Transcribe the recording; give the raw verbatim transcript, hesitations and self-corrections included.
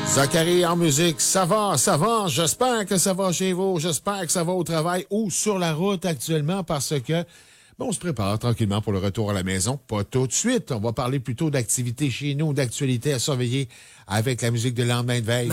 Zachary en musique, ça va, ça va. J'espère que ça va chez vous. J'espère que ça va au travail ou sur la route actuellement parce que, bon, on se prépare tranquillement pour le retour à la maison. Pas tout de suite. On va parler plutôt d'activités chez nous, d'actualités à surveiller avec la musique de lendemain de veille.